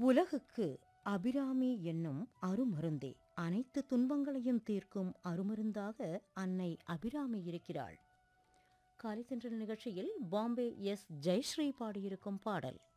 உலகுக்கு அபிராமி என்னும் அருமருந்தே, அனைத்து துன்பங்களையும் தீர்க்கும் அருமருந்தாக அன்னை அபிராமி இருக்கிறாள். காலை தென்றல் நிகழ்ச்சியில் பாம்பே எஸ். ஜெயஸ்ரீ பாடியிருக்கும் பாடல்.